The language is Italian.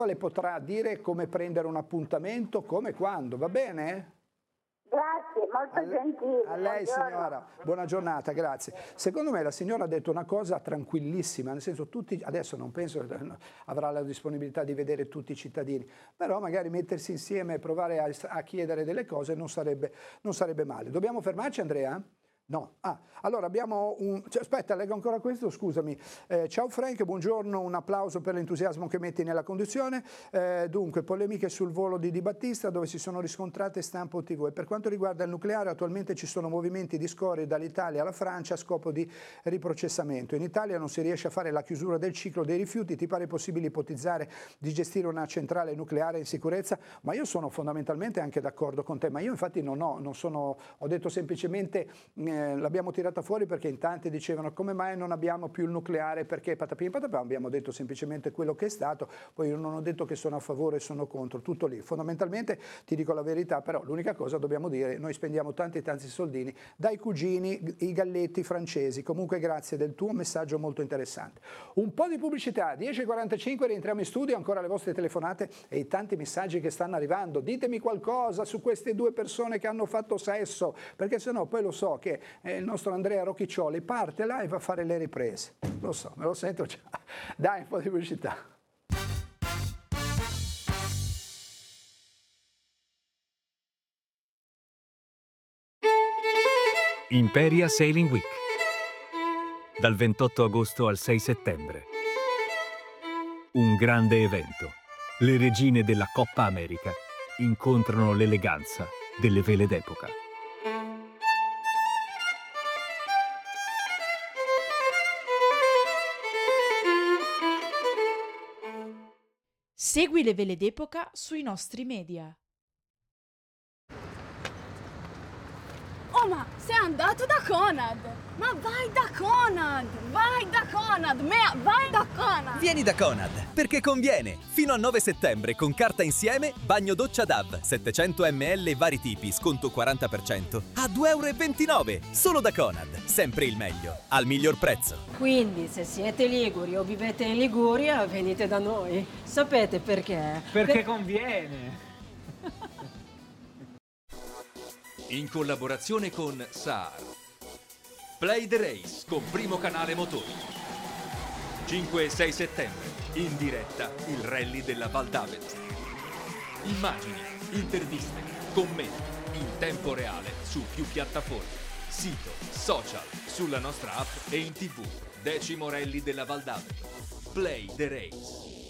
le potrà dire come prendere un appuntamento, come, quando, va bene? Grazie, molto gentile. A lei buongiorno. signora, buona giornata, grazie. Secondo me la signora ha detto una cosa tranquillissima, nel senso tutti, adesso non penso che avrà la disponibilità di vedere tutti i cittadini, però magari mettersi insieme e provare a chiedere delle cose non sarebbe male. Dobbiamo fermarci, Andrea? No. Allora abbiamo aspetta, leggo ancora questo, scusami. Ciao Frank, buongiorno, un applauso per l'entusiasmo che metti nella conduzione. Dunque, polemiche sul volo di Di Battista dove si sono riscontrate stampa o TV. E per quanto riguarda il nucleare, attualmente ci sono movimenti di scorie dall'Italia alla Francia a scopo di riprocessamento. In Italia non si riesce a fare la chiusura del ciclo dei rifiuti. Ti pare possibile ipotizzare di gestire una centrale nucleare in sicurezza? Ma io sono fondamentalmente anche d'accordo con te, ma io infatti ho detto semplicemente l'abbiamo tirata fuori perché in tanti dicevano come mai non abbiamo più il nucleare, perché patapim patapam, abbiamo detto semplicemente quello che è stato, poi io non ho detto che sono a favore e sono contro, tutto lì. Fondamentalmente ti dico la verità, però l'unica cosa dobbiamo dire, noi spendiamo tanti soldini dai cugini, i galletti francesi, comunque grazie del tuo messaggio molto interessante. Un po' di pubblicità, 10:45, rientriamo in studio, ancora le vostre telefonate e i tanti messaggi che stanno arrivando, ditemi qualcosa su queste due persone che hanno fatto sesso, perché sennò poi lo so che il nostro Andrea Rocchiccioli parte là e va a fare le riprese. Lo so, me lo sento già. Dai, un po' di pubblicità. Imperia Sailing Week. Dal 28 agosto al 6 settembre. Un grande evento. Le regine della Coppa America incontrano l'eleganza delle vele d'epoca. Segui le vele d'epoca sui nostri media. Oh, ma sei andato da Conad! Ma vai da Conad! Vai da Conad! Vai da Conad! Vieni da Conad, perché conviene! Fino al 9 settembre con carta insieme, bagno doccia DAV, 700 ml vari tipi, sconto 40%, a 2,29 €. Solo da Conad, sempre il meglio, al miglior prezzo. Quindi, se siete liguri o vivete in Liguria, venite da noi. Sapete perché? Perché conviene! In collaborazione con Saar. Play the Race con Primo Canale Motori. 5 e 6 settembre, in diretta il rally della Val d'Avet. Immagini, interviste, commenti, in tempo reale su più piattaforme. Sito, social, sulla nostra app e in TV. 10° rally della Val d'Avet. Play the Race.